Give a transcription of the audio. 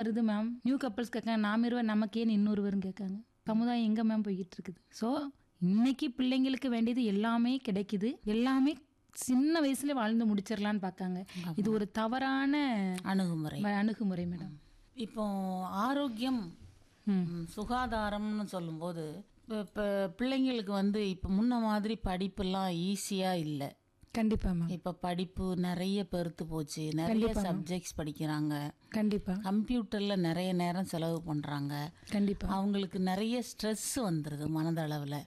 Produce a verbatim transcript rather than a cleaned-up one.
வருது ma'am. New couples கேட்காங்க, நாம் இருவர் நமக்கேன்னு இன்னொருவரும் கேட்காங்க. சமுதாயம் எங்கே மேம் போய்கிட்டு இருக்குது? ஸோ இன்னைக்கு பிள்ளைங்களுக்கு வேண்டியது எல்லாமே கிடைக்குது, எல்லாமே சின்ன வயசுல வாழ்ந்து முடிச்சிடலான்னு பார்க்காங்க. இது ஒரு தவறான அணுகுமுறை அணுகுமுறை மேடம். இப்போ ஆரோக்கியம் சுகாதாரம்னு சொல்லும்போது இப்போ பிள்ளைங்களுக்கு வந்து இப்போ முன்ன மாதிரி படிப்புலாம் ஈஸியாக இல்லை. கண்டிப்பா மேம். இப்போ படிப்பு நிறைய பெருத்து போச்சு, நிறைய சப்ஜெக்ட்ஸ் படிக்கிறாங்க. கண்டிப்பா. கம்ப்யூட்டர்ல நிறைய நேரம் செலவு பண்றாங்க. கண்டிப்பா. அவங்களுக்கு நிறைய ஸ்ட்ரெஸ் வந்துருது மனதளவில்.